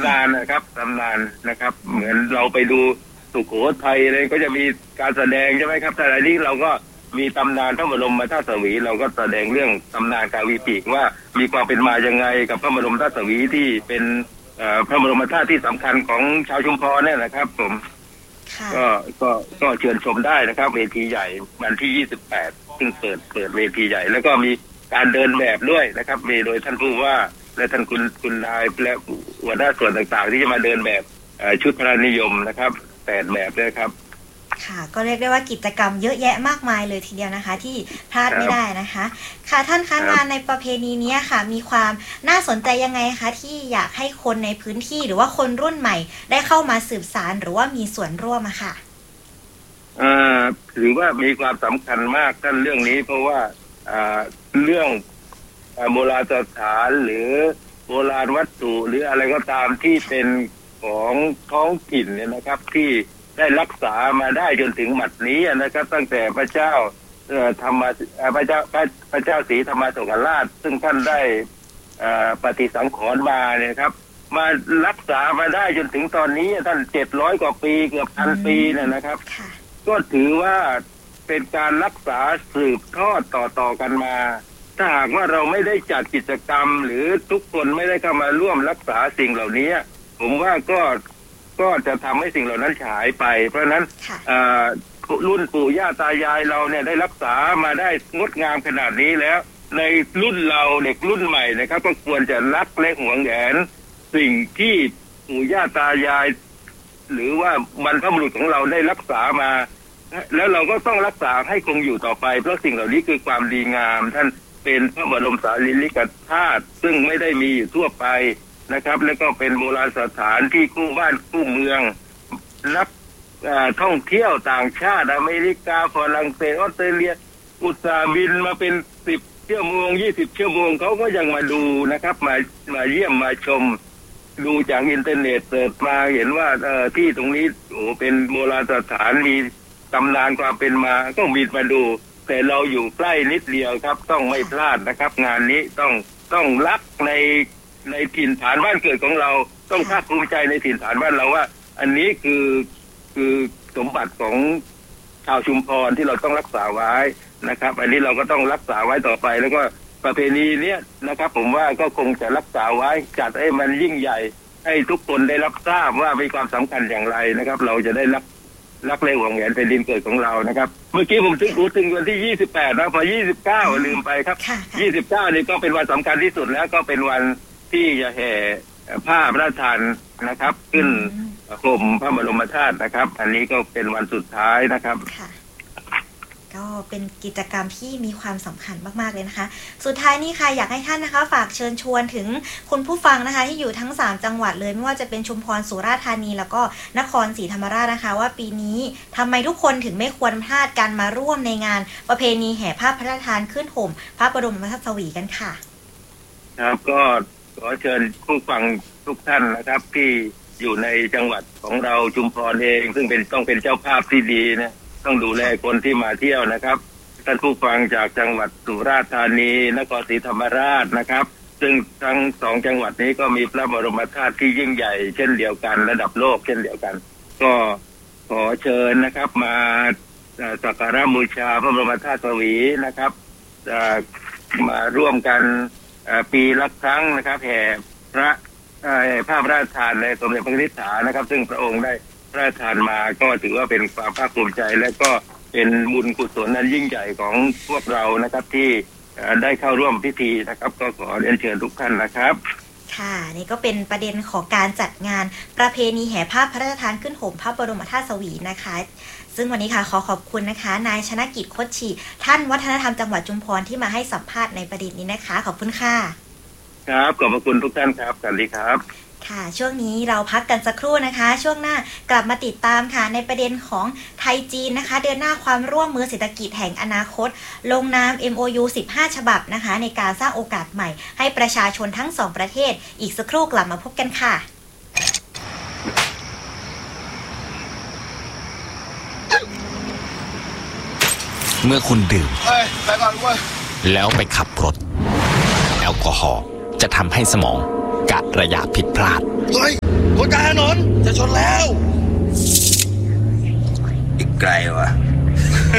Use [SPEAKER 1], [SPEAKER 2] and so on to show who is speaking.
[SPEAKER 1] ำนานนะครับตำนานนะครับเหมือนเราไปดูสุโขทัยอะไรก็จะมีการแสดงใช่ไหมครับแต่ในนี้เราก็มีตำนานพระบรมธาตุสวีเราก็แสดงเรื่องตำนานกาวีปีกว่ามีความเป็นมายังไงกับพระบรมธาตุสวีที่เป็นพระบรมธาตุที่สำคัญของชาวชุมพรเนี่ยนะครับผมก็เชิญชมได้นะครับเวทีใหญ่วันที่28ซึ่งเปิดเวทีใหญ่แล้วก็มีการเดินแบบด้วยนะครับมีโดยท่านผู้ว่าและท่านคุณนายและหัวหน้าส่วนต่างๆที่จะมาเดินแบบชุดพระนิยมนะครับ8แบบเลยครับ
[SPEAKER 2] ค่ะก็เรียกได้ว่ากิจกรรมเยอะแยะมากมายเลยทีเดียวนะคะที่พลาดไม่ได้นะคะค่ะท่านคะงานในประเพณีนี้ค่ะมีความน่าสนใจยังไงคะที่อยากให้คนในพื้นที่หรือว่าคนรุ่นใหม่ได้เข้ามาสืบสานหรือว่ามีส่วนร่วมค่ะ
[SPEAKER 1] ถือว่ามีความสำคัญมากท่านเรื่องนี้เพราะว่าเรื่องโบราณสถานหรือโบราณวัตถุหรืออะไรก็ตามที่เป็นของท้องถิ่นเนี่ยนะครับที่ได้รักษามาได้จนถึงบัดนี้นะครับตั้งแต่พระเจ้าพระเจ้าศรีธรรมโสกราชซึ่งท่านได้ปฏิสังขรณ์มาเนี่ยครับมารักษามาได้จนถึงตอนนี้ท่าน700 กว่าปีเกือบ1,000 ปีนะครับก็ถือว่าเป็นการรักษาสืบทอดต่อกันมาถ้าหากว่าเราไม่ได้จัดกิจกรรมหรือทุกคนไม่ได้เข้ามาร่วมรักษาสิ่งเหล่านี้ผมว่าก็จะทำให้สิ่งเหล่านั้นหายไปเพราะฉะนั้นรุ่นปู่ย่าตายายเราเนี่ยได้รักษามาได้งดงามขนาดนี้แล้วในรุ่นเราเด็กรุ่นใหม่นะครับก็ควรจะรักและหวงแหนสิ่งที่ปู่ย่าตายายหรือว่าบรรพบุรุษของเราได้รักษามาแล้วเราก็ต้องรักษาให้คงอยู่ต่อไปเพราะสิ่งเหล่านี้คือความดีงามท่านเป็นพระบรมสารีริกธาตุซึ่งไม่ได้มีอยู่ทั่วไปนะครับแล้วก็เป็นโบราณสถานที่คู่บ้านคู่เมืองนักท่องเที่ยวต่างชาติอเมริกาฝรั่งเศสออสเตรเลียอุตส่าห์บินมาเป็น10 ชั่วโมง20 ชั่วโมงเขาก็ยังมาดูนะครับมาเยี่ยมมาชมดูจากอินเทอร์เน็ตเสิร์ชมาเห็นว่าที่ตรงนี้โอ้เป็นโบราณสถานมีตำนานความเป็นมาก็บินมาดูแต่เราอยู่ใกล้นิดเดียวครับต้องไม่พลาดนะครับงานนี้ต้องรักในถิ่นฐานบ้านเกิดของเราต้องภาคภูมิใจในถิ่นฐานบ้านเราว่าอันนี้คือสมบัติของชาวชุมพรที่เราต้องรักษาไว้นะครับอันนี้เราก็ต้องรักษาไว้ต่อไปแล้วก็ประเพณีเนี้ยนะครับผมว่าก็คงจะรักษาไว้จัดให้มันยิ่งใหญ่ให้ทุกคนได้รับทราบว่ามีความสำคัญอย่างไรนะครับเราจะได้รักและหวงแหนเป็นดินเกิดของเรานะครับเมื่อกี้ผมพูดถึงวันที่28นะพอ29ลืมไปครับ29นี่ก็เป็นวันสำคัญที่สุดแล้วก็เป็นวันที่จะแห่ผ้าพระราชทานนะครับขึ้นห่มพระบรมธาตุนะครับอันนี้ก็เป็นวันสุดท้ายนะครับ
[SPEAKER 2] ก็เป็นกิจกรรมที่มีความสำคัญมากๆเลยนะคะสุดท้ายนี้ค่ะอยากให้ท่านนะคะฝากเชิญชวนถึงคุณผู้ฟังนะคะที่อยู่ทั้ง3จังหวัดเลยไม่ว่าจะเป็นชุมพรสุราษฎร์ธานีแล้วก็นครศรีธรรมราชนะคะว่าปีนี้ทำไมทุกคนถึงไม่ควรพลาดการมาร่วมในงานประเพณีแห่ผ้าพระราชทานขึ้นห่มพระบรมธาตุสวีกันค่ะ
[SPEAKER 1] ครับก็ขอเชิญผู้ฟังทุกท่านนะครับที่อยู่ในจังหวัดของเราชุมพรเองซึ่งต้องเป็นเจ้าภาพที่ดีนะต้องดูแลคนที่มาเที่ยวนะครับท่านผู้ฟังจากจังหวัดสุราษฎร์ธานีนครศรีธรรมราชนะครับซึ่งทั้ง2จังหวัดนี้ก็มีพระบรมธาตุที่ยิ่งใหญ่เช่นเดียวกันระดับโลกเช่นเดียวกันก็ขอเชิญนะครับมาสักการะบูชาพระบรมธาตุสวีนะครับมาร่วมกันปีละครั้งนะครับแห่ผ้าพระราชทานในสมเด็จพระนิธิฐานะครับซึ่งพระองค์ได้พระราชทานมาก็ถือว่าเป็นความภาคภูมิใจและก็เป็นบุญกุศลนั้นยิ่งใหญ่ของพวกเรานะครับที่ได้เข้าร่วมพิธีนะครับก็ขอเรียนเชิญทุกท่านนะครับ
[SPEAKER 2] ค่ะนี่ก็เป็นประเด็นของการจัดงานประเพณีแห่ผ้าพระราชทานขึ้นห่มพระบรมธาตุสวีนะคะซึ่งวันนี้ค่ะขอบคุณนะคะนายชนกิจคดฉีท่านวัฒนธรรมจังหวัดชุมพรที่มาให้สัมภาษณ์ในประเด็นนี้นะคะขอบคุณค่ะ
[SPEAKER 1] ครับขอบพระคุณทุกท่านครับสวัสดีครับ
[SPEAKER 2] ค่ะช่วงนี้เราพักกันสักครู่นะคะช่วงหน้ากลับมาติดตามค่ะในประเด็นของไทยจีนนะคะเดือนหน้าความร่วมมือเศรษฐกิจแห่งอนาคตลงนาม MOU 15 ฉบับนะคะในการสร้างโอกาสใหม่ให้ประชาชนทั้ง2ประเทศอีกสักครู่กลับมาพบกันค่ะ
[SPEAKER 3] เมื่อคุณดื่มแล้วไปขับรถแอลกอฮอล์จะทำให้สมองกัดระยะผิดพลาด
[SPEAKER 4] บนกลางถนนจะชนแล้วอีกไกลวะ